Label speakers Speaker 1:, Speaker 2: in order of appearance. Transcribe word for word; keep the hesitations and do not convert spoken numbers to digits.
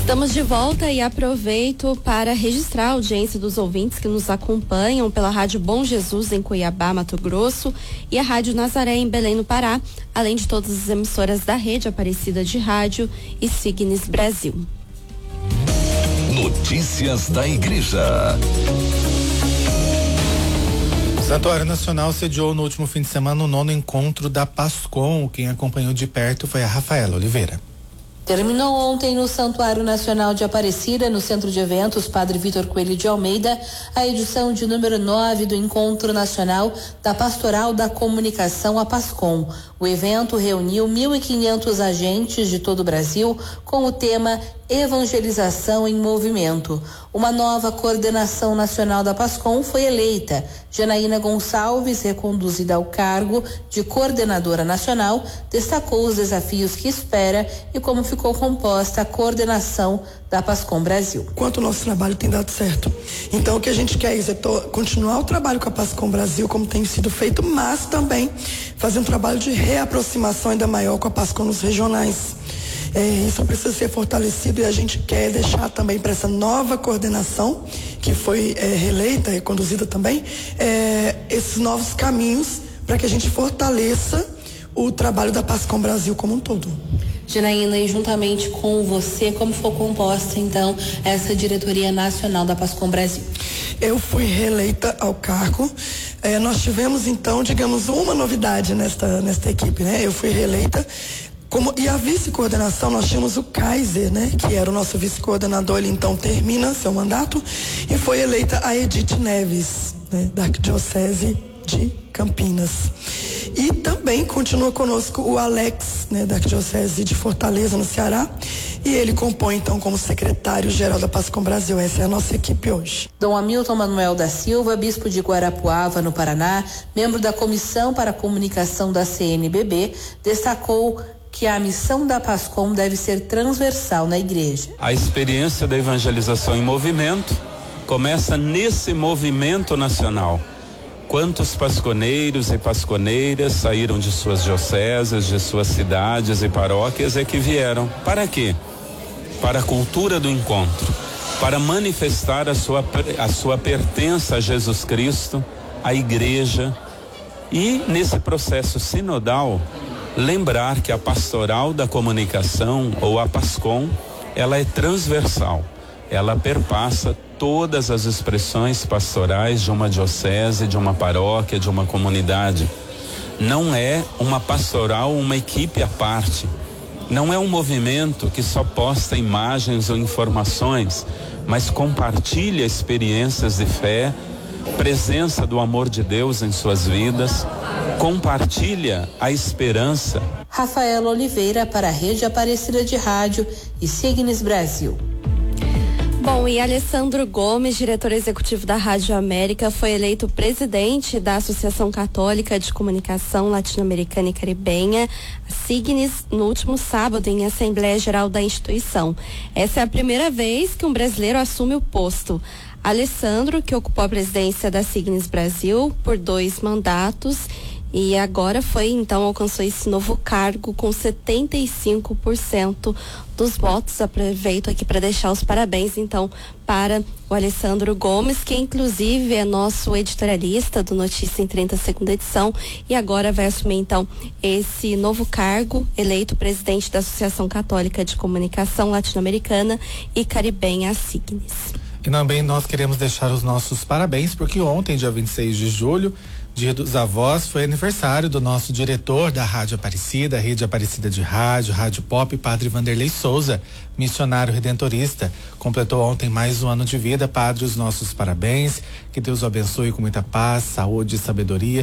Speaker 1: Estamos de volta e aproveito para registrar a audiência dos ouvintes que nos acompanham pela Rádio Bom Jesus em Cuiabá, Mato Grosso, e a Rádio Nazaré em Belém, no Pará, além de todas as emissoras da Rede Aparecida de Rádio e Signes Brasil.
Speaker 2: Notícias da Igreja.
Speaker 3: O Santuário Nacional sediou no último fim de semana o nono encontro da PASCOM. Quem acompanhou de perto foi a Rafaela Oliveira.
Speaker 4: Terminou ontem no Santuário Nacional de Aparecida, no Centro de Eventos Padre Vitor Coelho de Almeida, a edição de número nove do Encontro Nacional da Pastoral da Comunicação, a PASCOM. O evento reuniu mil e quinhentos agentes de todo o Brasil com o tema Evangelização em Movimento. Uma nova coordenação nacional da PASCOM foi eleita. Janaína Gonçalves, reconduzida ao cargo de coordenadora nacional, destacou os desafios que espera e como ficou composta a coordenação da PASCOM Brasil.
Speaker 5: Quanto o nosso trabalho tem dado certo. Então o que a gente quer é continuar o trabalho com a PASCOM Brasil como tem sido feito, mas também fazer um trabalho de reaproximação ainda maior com a PASCOM nos regionais. É, isso precisa ser fortalecido e a gente quer deixar também para essa nova coordenação que foi é, reeleita e conduzida também, é, esses novos caminhos para que a gente fortaleça o trabalho da PASCOM Brasil como um todo.
Speaker 4: Janaína, e juntamente com você, como foi composta então essa diretoria nacional da PASCOM Brasil?
Speaker 5: Eu fui reeleita ao cargo. É, nós tivemos então, digamos, uma novidade nesta, nesta equipe, né? Eu fui reeleita. Como, e a vice-coordenação, nós tínhamos o Kaiser, né? Que era o nosso vice-coordenador, ele então termina seu mandato, e foi eleita a Edith Neves, né? Da Arquidiocese de Campinas. E também continua conosco o Alex, né? Da Arquidiocese de Fortaleza, no Ceará, e ele compõe então como secretário-geral da PASCOM Brasil. Essa é a nossa equipe hoje.
Speaker 4: Dom Hamilton Manuel da Silva, bispo de Guarapuava, no Paraná, membro da Comissão para a Comunicação da C N B B, destacou que a missão da PASCOM deve ser transversal na igreja.
Speaker 6: A experiência da evangelização em movimento começa nesse movimento nacional. Quantos pasconeiros e pasconeiras saíram de suas dioceses, de suas cidades e paróquias e que vieram? Para quê? Para a cultura do encontro, para manifestar a sua, a sua pertença a Jesus Cristo, à igreja, e nesse processo sinodal lembrar que a pastoral da comunicação, ou a PASCOM, ela é transversal, ela perpassa todas as expressões pastorais de uma diocese, de uma paróquia, de uma comunidade. Não é uma pastoral, uma equipe à parte, não é um movimento que só posta imagens ou informações, mas compartilha experiências de fé, presença do amor de Deus em suas vidas, compartilha a esperança.
Speaker 4: Rafaela Oliveira para a Rede Aparecida de Rádio e Signes Brasil.
Speaker 1: Bom, e Alessandro Gomes, diretor executivo da Rádio América, foi eleito presidente da Associação Católica de Comunicação Latino-Americana e Caribenha, a Signes, no último sábado em Assembleia Geral da instituição. Essa é a primeira vez que um brasileiro assume o posto. Alessandro, que ocupou a presidência da Signes Brasil por dois mandatos, e agora foi, então, alcançou esse novo cargo com setenta e cinco por cento dos votos. Aproveito aqui para deixar os parabéns, então, para o Alessandro Gomes, que inclusive é nosso editorialista do Notícia em trinta, segunda edição, e agora vai assumir, então, esse novo cargo, eleito presidente da Associação Católica de Comunicação Latino-Americana e Caribenha, a Signes.
Speaker 3: E também nós queremos deixar os nossos parabéns, porque ontem, dia vinte e seis de julho, Dia dos Avós, foi aniversário do nosso diretor da Rádio Aparecida, Rede Aparecida de Rádio, Rádio Pop, Padre Vanderlei Souza, missionário redentorista. Completou ontem mais um ano de vida. Padre, os nossos parabéns. Que Deus o abençoe com muita paz, saúde e sabedoria.